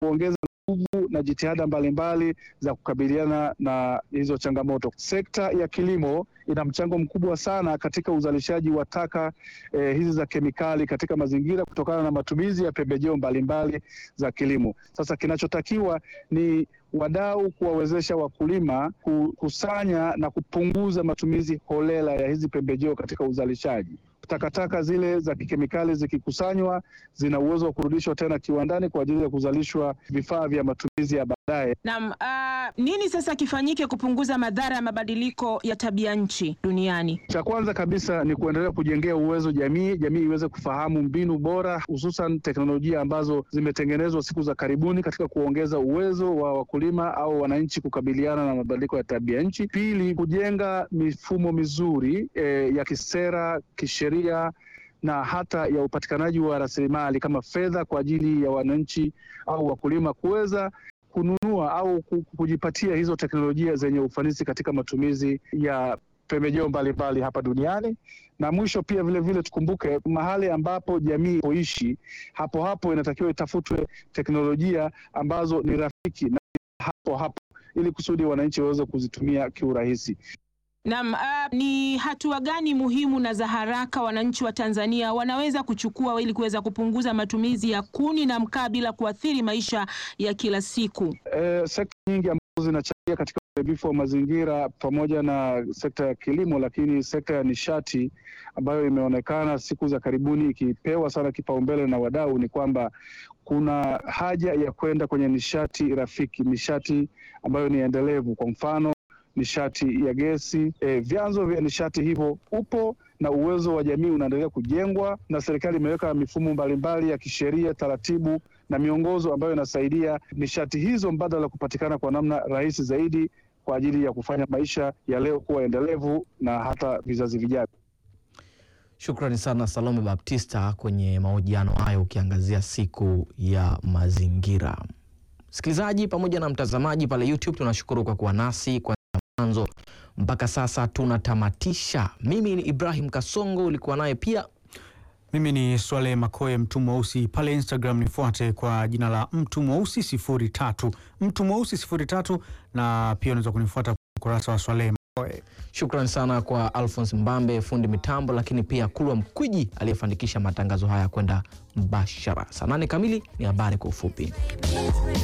kuongeza nguvu na jitihada mbalimbali za kukabiliana na hizo changamoto. Sekta ya kilimo ina mchango mkubwa sana katika uzalishaji wa taka hizi za kemikali katika mazingira kutokana na matumizi ya pembejeo mbalimbali za kilimo. Sasa kinachotakiwa ni wadau kuwawezesha wakulima kukusanya na kupunguza matumizi holela ya hizi pembejeo katika uzalishaji. Takataka zile za kemikali zikikusanywa zina uwezo wa kurudishwa tena kiwandani kwa ajili ya kuzalishwa vifaa vya matumizi ya baadaye. Naam, nini sasa kifanyike kupunguza madhara ya mabadiliko ya tabia nchi duniani? Cha kwanza kabisa ni kuendelea kujengea uwezo jamii iweze kufahamu mbinu bora, hususan teknolojia ambazo zimetengenezwa siku za karibuni katika kuongeza uwezo wa wakulima au wananchi kukabiliana na mabadiliko ya tabia nchi. Pili, kujenga mifumo mizuri ya kisera, kisheria na hata ya upatikanaji wa rasilimali kama fedha kwa ajili ya wananchi au wakulima kuweza kununua au kujipatia hizo teknolojia zenye ufanisi katika matumizi ya pembejeo mbalimbali hapa duniani. Na mwisho pia vile tukumbuke mahali ambapo jamii poishi, hapo inatakiwa itafutwe teknolojia ambazo ni rafiki na hapo ili kusudi wananchi waweze kuzitumia kiurahisi. Naam, ni hatua gani muhimu na za haraka wananchi wa Tanzania wanaweza kuchukua ili kuweza kupunguza matumizi ya kuni na mkaa bila kuathiri maisha ya kila siku? Sekta nyingi ambazo zinachangia katika uharibifu wa mazingira pamoja na sekta ya kilimo, lakini sekta ya nishati ambayo imeonekana siku za karibuni ikipewa sana kipaumbele na wadau, ni kwamba kuna haja ya kwenda kwenye nishati rafiki, nishati ambayo ni endelevu. Kwa mfano nishati ya gesi, vyanzo vya nishati hivyo upo na uwezo wa jamii unaendelea kujengwa, na serikali imeweka mifumo mbalimbali ya kisheria, taratibu na miongozo ambayo inasaidia nishati hizo mbadala kupatikana kwa namna rahisi zaidi kwa ajili ya kufanya maisha ya leo kuwa endelevu na hata vizazi vijavyo. Shukrani sana Salome Baptista kwenye mahojiano hayo ukiangazia siku ya mazingira. Msikilizaji pamoja na mtazamaji pale YouTube, tunashukuru kwa kuwa nasi kwa mwanzo mpaka sasa tunatamatisha. Mimi ni Ibrahim Kasongo, ulikuwa naye pia. Mimi ni Swale Makoe Mtu Mweusi. Pale Instagram nifuate kwa jina la Mtu Mweusi 03. Mtu Mweusi 03, na pia unaweza kunifuata kwa ukurasa wa Swale Makoe. Shukrani sana kwa Alphonse Mbambe fundi mitambo, lakini pia Kulwa Mkwiji aliyefanikisha matangazo haya kwenda mbashara. Saa 8 kamili ni habari kwa ufupi.